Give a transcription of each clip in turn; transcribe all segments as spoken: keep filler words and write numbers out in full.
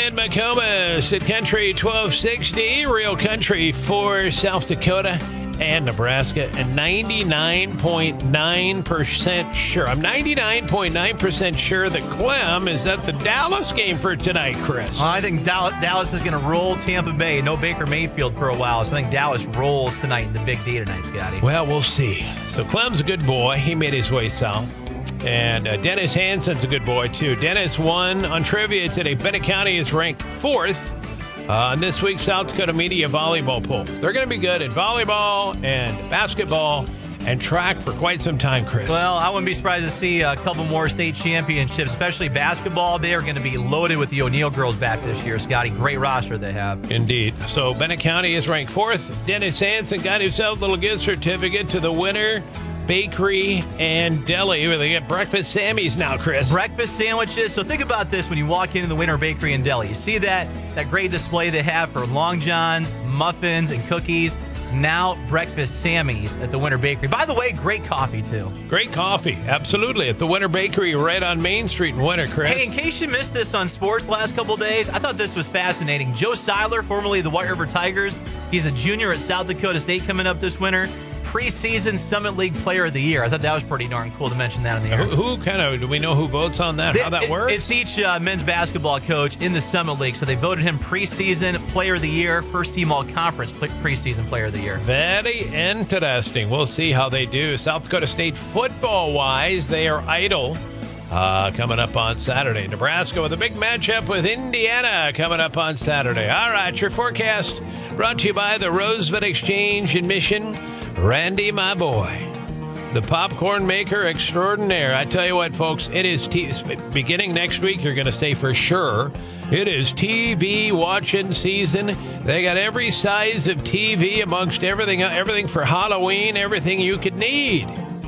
in McComas at Country twelve sixty, Real Country for South Dakota and Nebraska, and ninety-nine point nine percent sure. I'm ninety-nine point nine percent sure that Clem is at the Dallas game for tonight, Chris. Well, I think Dallas is going to roll Tampa Bay. No Baker Mayfield for a while, so I think Dallas rolls tonight in the Big D tonight, Scotty. Well, we'll see. So Clem's a good boy. He made his way south. And uh, Dennis Hansen's a good boy, too. Dennis won on trivia today. Bennett County is ranked fourth uh, in this week's South Dakota Media Volleyball poll. They're going to be good at volleyball and basketball and track for quite some time, Chris. Well, I wouldn't be surprised to see a couple more state championships, especially basketball. They are going to be loaded with the O'Neill girls back this year, Scotty. Great roster they have. Indeed. So Bennett County is ranked fourth. Dennis Hansen got himself a little gift certificate to the winner Bakery and Deli, where they get breakfast Sammys now, Chris. Breakfast sandwiches. So think about this when you walk into the Winter Bakery and Deli. You see that that great display they have for Long Johns, muffins, and cookies. Now breakfast Sammys at the Winter Bakery. By the way, great coffee, too. Great coffee. Absolutely. At the Winter Bakery right on Main Street in Winter, Chris. Hey, in case you missed this on sports the last couple days, I thought this was fascinating. Joe Seiler, formerly the White River Tigers, he's a junior at South Dakota State coming up this winter. Preseason Summit League Player of the Year. I thought that was pretty darn cool to mention that in the air. Who, who kind of, do we know who votes on that? How that it, works? It's each uh, men's basketball coach in the Summit League. So they voted him preseason Player of the Year, first team all conference preseason Player of the Year. Very interesting. We'll see how they do. South Dakota State football-wise, they are idle. Uh, coming up on Saturday. Nebraska with a big matchup with Indiana coming up on Saturday. All right, your forecast brought to you by the Rosebud Exchange in Mission. Randy, my boy, the popcorn maker extraordinaire. I tell you what, folks, it is t- beginning next week. You're going to say for sure it is T V watching season. They got every size of T V amongst everything, everything for Halloween, everything you could need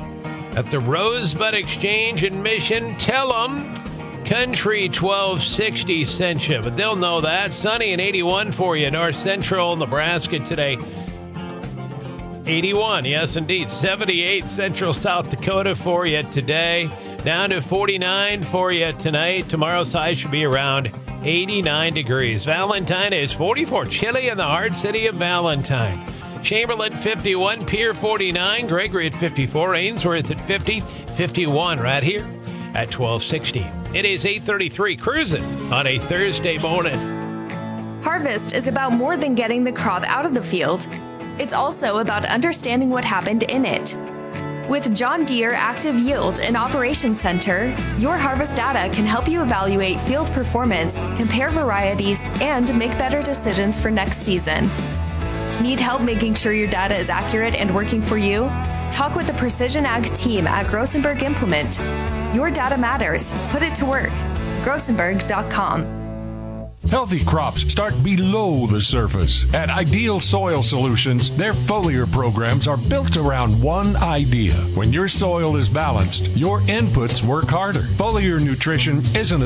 at the Rosebud Exchange in Mission. Tell them Country twelve sixty sent you, but they'll know that. Sunny and eighty-one for you, North Central Nebraska today. eighty-one, yes, indeed. seventy-eight Central South Dakota for you today. Down to forty-nine for you tonight. Tomorrow's high should be around eighty-nine degrees. Valentine is forty-four. Chilly in the hard city of Valentine. Chamberlain, fifty-one. Pierre, forty-nine. Gregory at fifty-four. Ainsworth at fifty. fifty-one right here at twelve sixty. It is eight thirty-three. Cruising on a Thursday morning. Harvest is about more than getting the crop out of the field. It's also about understanding what happened in it. With John Deere Active Yield and Operations Center, your harvest data can help you evaluate field performance, compare varieties, and make better decisions for next season. Need help making sure your data is accurate and working for you? Talk with the Precision Ag team at Grossenberg Implement. Your data matters. Put it to work. Grossenberg dot com. Healthy crops start below the surface. At Ideal Soil Solutions, their foliar programs are built around one idea. When your soil is balanced, your inputs work harder. Foliar nutrition isn't a